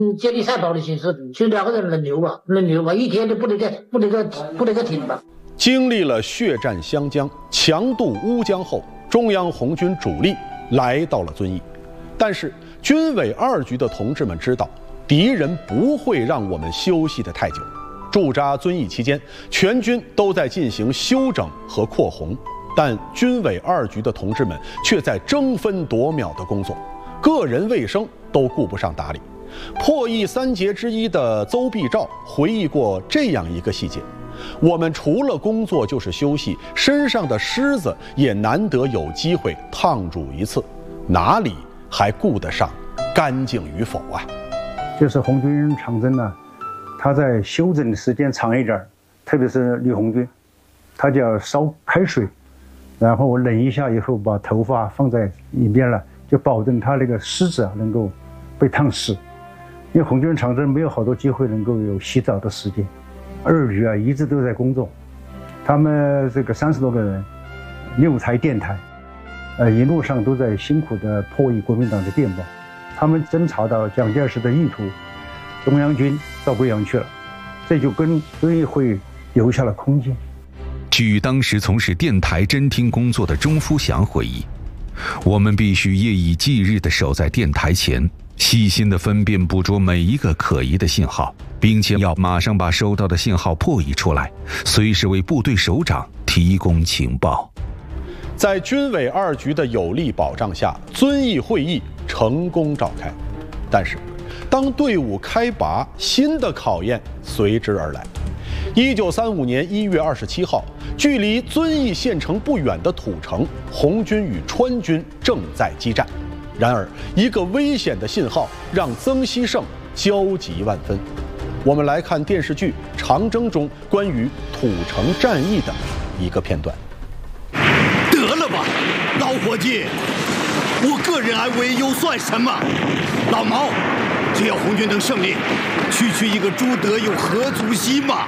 接力赛跑的形式，就2个人轮流吧，一天都不能够停吧。 经历了血战湘江、强渡乌江后，中央红军主力来到了遵义，但是军委2局的同志们知道，敌人不会让我们休息得太久。驻扎遵义期间，全军都在进行休整和扩红，但军委2局的同志们却在争分夺秒的工作，个人卫生都顾不上打理。破译3杰之一的邹必照回忆过这样一个细节：我们除了工作就是休息，身上的虱子也难得有机会烫煮一次，哪里还顾得上干净与否啊？ 就是红军长征呢，他在休整的时间长一点，特别是李红军，他就要烧开水，然后冷一下以后把头发放在一边了，就保证他那个虱子能够被烫死。因为红军长征没有好多机会能够有洗澡的时间，2局一直都在工作，他们这个30多个人，6台电台，一路上都在辛苦地破译国民党的电报。他们侦察到蒋介石的意图，中央军到贵阳去了，这就跟遵义会留下了空间。 据当时从事电台侦听工作的钟福祥回忆，我们必须夜以继日地守在电台前，细心地分辨捕捉每一个可疑的信号，并且要马上把收到的信号破译出来，随时为部队首长提供情报。 在军委2局的有力保障下，遵义会议成功召开。但是，当队伍开拔，新的考验随之而来。1935年1月27号，距离遵义县城不远的土城，红军与川军正在激战。然而，一个危险的信号让曾希圣焦急万分。我们来看电视剧《长征》中关于土城战役的一个片段。 得了吧，老伙计，我个人安危又算什么？老毛，只要红军能胜利，区一个朱德又何足惜嘛？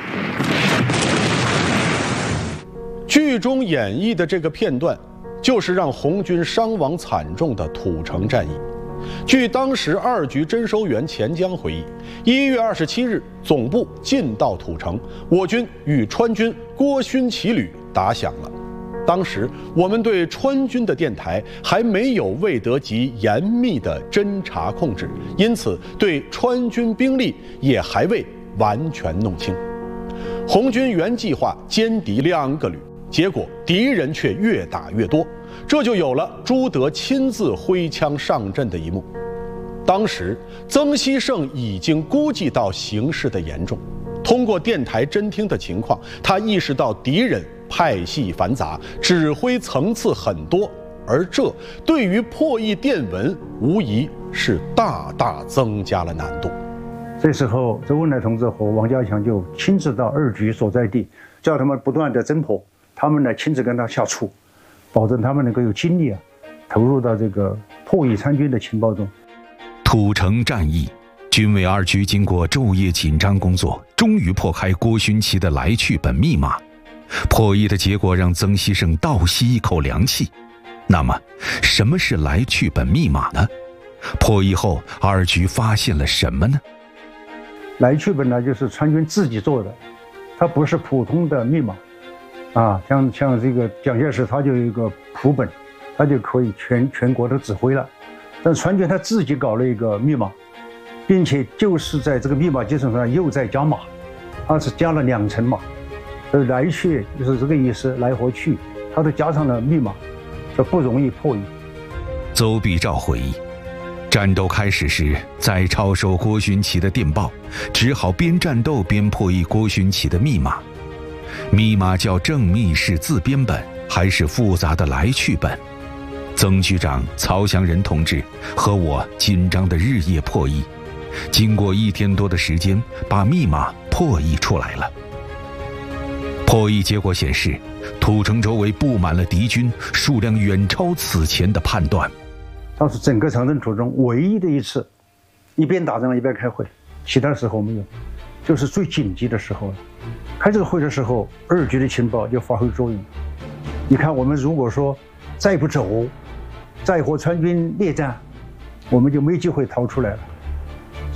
剧中演绎的这个片段，就是让红军伤亡惨重的土城战役。据当时2局侦收员钱江回忆，1月27日，总部进到土城，我军与川军郭勋旗旅打响了。当时我们对川军的电台还没有魏德吉严密的侦察控制，因此对川军兵力也还未完全弄清。红军原计划歼敌2个旅，结果敌人却越打越多，这就有了朱德亲自挥枪上阵的一幕。当时曾希圣已经估计到形势的严重，通过电台侦听的情况，他意识到敌人派系繁杂，指挥层次很多，而这对于破译电文无疑是大大增加了难度。 这时候，周恩来同志和王家强就亲自到2局所在地，叫他们不断的侦破，他们呢亲自跟他下厨，保证他们能够有精力投入到这个破译参军的情报中。 土城战役，军委2局经过昼夜紧张工作，终于破开郭勋旗的来去本密码。破译的结果让曾希圣倒吸一口凉气。那么，什么是来去本密码呢？破译后，2局发现了什么呢？ 来去本呢，就是川军自己做的，它不是普通的密码，像这个蒋介石他就有一个谱本，他就可以全国的指挥了。但川军他自己搞了一个密码，并且就是在这个密码基础上又在加码，它是加了2层码。所以来去就是这个意思，来和去，它都加上了密码，这不容易破译。 邹必照回忆，战斗开始时，在抄收郭勋旗的电报，只好边战斗边破译郭勋旗的密码。密码叫正密是自编本，还是复杂的来去本？曾局长曹祥仁同志和我紧张的日夜破译，经过1天多的时间，把密码破译出来了。破译结果显示，土城周围布满了敌军，数量远超此前的判断。 它是整个长征途中唯一的一次，一边打仗一边开会，其他时候没有，就是最紧急的时候了。开这个会的时候，2局的情报就发挥作用。你看，我们如果说再不走，再和川军列战，我们就没机会逃出来了。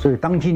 所以当机。